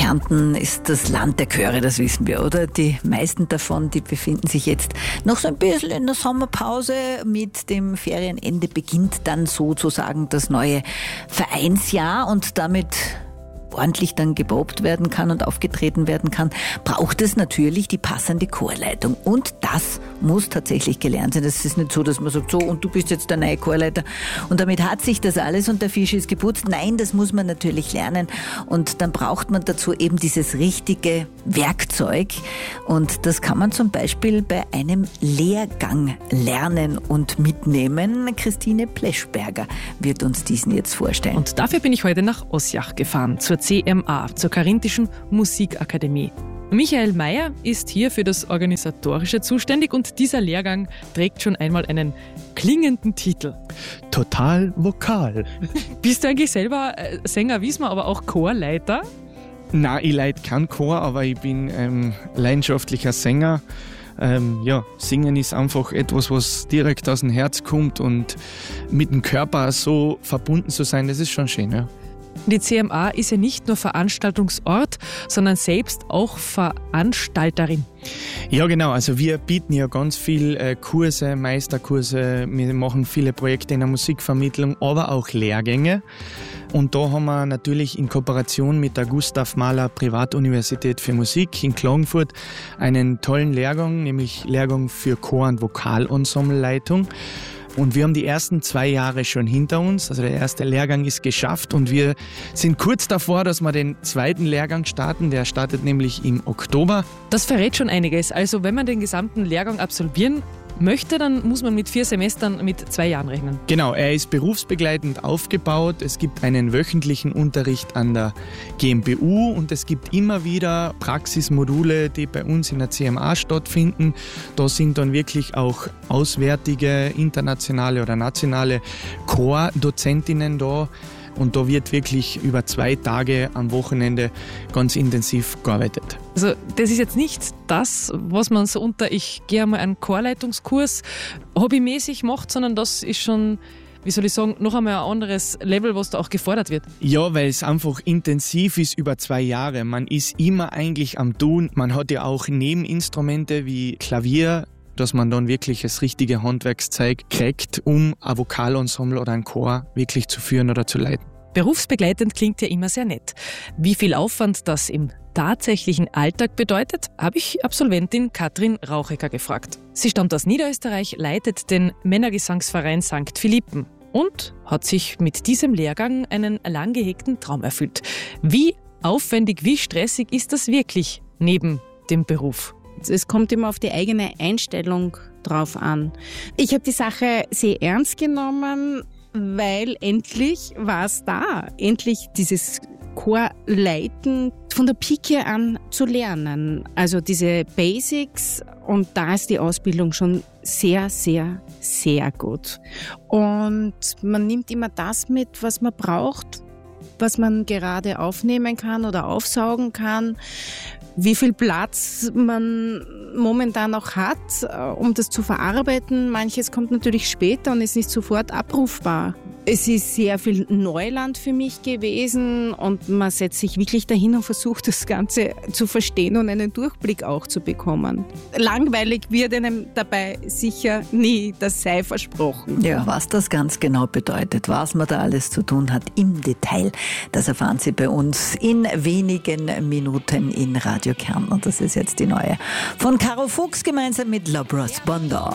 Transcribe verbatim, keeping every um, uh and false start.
Kärnten ist das Land der Chöre, das wissen wir, oder? Die meisten davon, die befinden sich jetzt noch so ein bisschen in der Sommerpause. Mit dem Ferienende beginnt dann sozusagen das neue Vereinsjahr und damit ordentlich dann geprobt werden kann und aufgetreten werden kann, braucht es natürlich die passende Chorleitung. Und das muss tatsächlich gelernt sein. Das ist nicht so, dass man sagt, so, und du bist jetzt der neue Chorleiter und damit hat sich das alles und der Fisch ist geputzt. Nein, das muss man natürlich lernen und dann braucht man dazu eben dieses richtige Werkzeug und das kann man zum Beispiel bei einem Lehrgang lernen und mitnehmen. Christine Pleschberger wird uns diesen jetzt vorstellen. Und dafür bin ich heute nach Osjach gefahren, zur C M A, zur Karinthischen Musikakademie. Michael Mayer ist hier für das Organisatorische zuständig und dieser Lehrgang trägt schon einmal einen klingenden Titel. Total vokal. Bist du eigentlich selber Sänger, wissen wir, aber auch Chorleiter? Nein, ich leite keinen Chor, aber ich bin ähm, leidenschaftlicher Sänger. Ähm, ja, Singen ist einfach etwas, was direkt aus dem Herz kommt und mit dem Körper so verbunden zu sein, das ist schon schön, ja. Die C M A ist ja nicht nur Veranstaltungsort, sondern selbst auch Veranstalterin. Ja, genau. Also wir bieten ja ganz viel äh, Kurse, Meisterkurse. Wir machen viele Projekte in der Musikvermittlung, aber auch Lehrgänge. Und da haben wir natürlich in Kooperation mit der Gustav Mahler Privatuniversität für Musik in Klagenfurt einen tollen Lehrgang, nämlich Lehrgang für Chor- und Vokalensembleleitung. Und wir haben die ersten zwei Jahre schon hinter uns. Also der erste Lehrgang ist geschafft und wir sind kurz davor, dass wir den zweiten Lehrgang starten. Der startet nämlich im Oktober. Das verrät schon einiges. Also wenn man den gesamten Lehrgang absolvieren möchte, dann muss man mit vier Semestern mit zwei Jahren rechnen. Genau, er ist berufsbegleitend aufgebaut. Es gibt einen wöchentlichen Unterricht an der G M B U und es gibt immer wieder Praxismodule, die bei uns in der C M A stattfinden. Da sind dann wirklich auch auswärtige, internationale oder nationale Chordozentinnen da. Und da wird wirklich über zwei Tage am Wochenende ganz intensiv gearbeitet. Also das ist jetzt nicht das, was man so unter ich gehe einmal einen Chorleitungskurs hobbymäßig macht, sondern das ist schon, wie soll ich sagen, noch einmal ein anderes Level, was da auch gefordert wird. Ja, weil es einfach intensiv ist über zwei Jahre. Man ist immer eigentlich am Tun. Man hat ja auch Nebeninstrumente wie Klavier, dass man dann wirklich das richtige Handwerkszeug kriegt, um ein Vokalensemble oder einen Chor wirklich zu führen oder zu leiten. Berufsbegleitend klingt ja immer sehr nett. Wie viel Aufwand das im tatsächlichen Alltag bedeutet, habe ich Absolventin Katrin Rauchecker gefragt. Sie stammt aus Niederösterreich, leitet den Männergesangsverein Sankt Philippen und hat sich mit diesem Lehrgang einen lang gehegten Traum erfüllt. Wie aufwendig, wie stressig ist das wirklich neben dem Beruf? Es kommt immer auf die eigene Einstellung drauf an. Ich habe die Sache sehr ernst genommen, weil endlich war es da. Endlich dieses Chorleiten von der Pike an zu lernen. Also diese Basics, und da ist die Ausbildung schon sehr, sehr, sehr gut. Und man nimmt immer das mit, was man braucht, was man gerade aufnehmen kann oder aufsaugen kann. Wie viel Platz man momentan auch hat, um das zu verarbeiten. Manches kommt natürlich später und ist nicht sofort abrufbar. Es ist sehr viel Neuland für mich gewesen und man setzt sich wirklich dahin und versucht, das Ganze zu verstehen und einen Durchblick auch zu bekommen. Langweilig wird einem dabei sicher nie, das sei versprochen. Ja, was das ganz genau bedeutet, was man da alles zu tun hat im Detail, das erfahren Sie bei uns in wenigen Minuten in Radio Kärnten. Und das ist jetzt die neue von Caro Fuchs gemeinsam mit Labros Banda.